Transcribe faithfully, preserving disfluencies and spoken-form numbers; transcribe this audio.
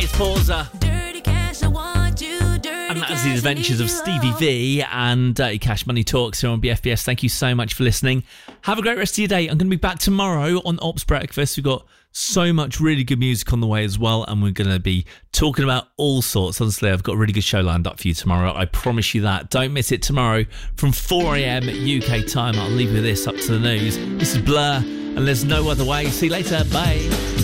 It's Forza. And that's the adventures of Stevie V and Dirty Cash Money Talks here on B F B S. Thank you so much for listening. Have a great rest of your day. I'm going to be back tomorrow on Ops Breakfast. We've got so much really good music on the way as well, and we're going to be talking about all sorts. Honestly, I've got a really good show lined up for you tomorrow. I promise you that. Don't miss it tomorrow from four a.m. U K time. I'll leave you with this up to the news. This is Blur, and there's no other way. See you later. Bye.